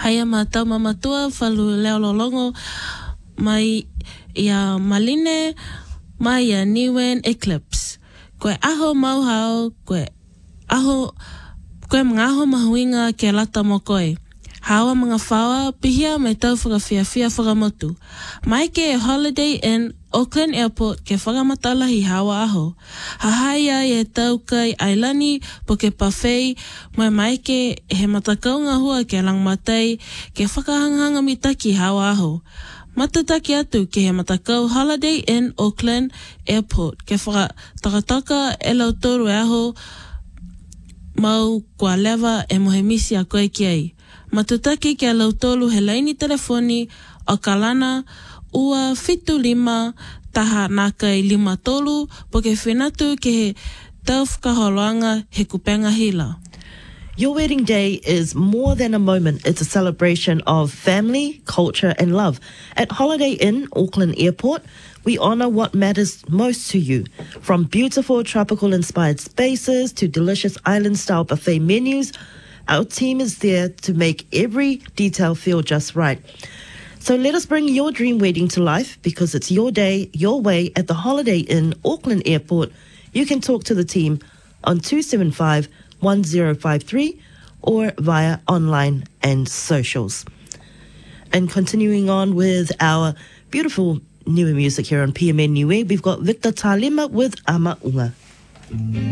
Haia mātau mamatua, whalu leo lolongo, mai ia Maline, mai ia Niwen Eclipse. Koe aho mauhao, koe mga aho mahuinga ke lata mo koe. Hawa mga whawa, pihia me tau whakawhiawhia whakamotu. Mai ke Holiday Inn, Auckland Airport, ke whakamatalahi hawa aho. Hahaia e tau kai Ailani, po ke pawhei, mai ke he matakaunga hua ke langmatai, ke whakahanghanga mitaki hawa aho. Matataki atu ke he matakau Holiday Inn, Auckland Airport, ke whakatakataka e lau toru aho, mau kua lewa e mohemisi a koe ki ai. Matutaki ke lau tolu he laini telefoni o kalana ua fitu lima taha naka i lima tolu po ke whenatu ke he tau whakaholoanga he kupenga hila. Your wedding day is more than a moment. It's a celebration of family, culture and love. At Holiday Inn, Auckland Airport, we honour what matters most to you. From beautiful tropical-inspired spaces to delicious island-style buffet menus, our team is there to make every detail feel just right. So let us bring your dream wedding to life because it's your day, your way at the Holiday Inn, Auckland Airport. You can talk to the team on 275-1053 or via online and socials. And continuing on with our beautiful new music here on PMN Niue, we've got Victor Talima with Ama Unga.